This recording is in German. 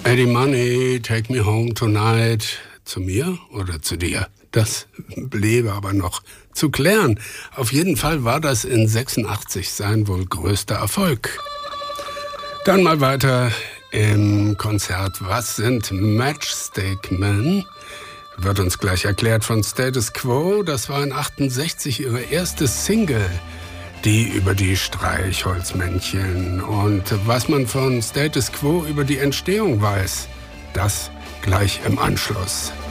Eddie Money, Take Me Home Tonight. Zu mir oder zu dir? Das bliebe aber noch zu klären. Auf jeden Fall war das in 86 sein wohl größter Erfolg. Dann mal weiter im Konzert. Was sind Matchstick Men? Wird uns gleich erklärt von Status Quo. Das war in 68 ihre erste Single, die über die Streichholzmännchen. Und was man von Status Quo über die Entstehung weiß, das gleich im Anschluss.